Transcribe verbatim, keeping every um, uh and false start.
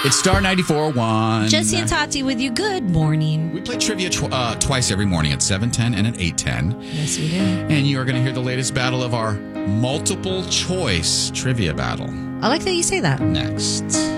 It's Star ninety-four point one. Jesse and Tati with you. Good morning. We play trivia tw- uh, twice every morning at seven ten and at eight ten. Yes, we do. And you are going to hear the latest battle of our multiple choice trivia battle I like that you say that. next.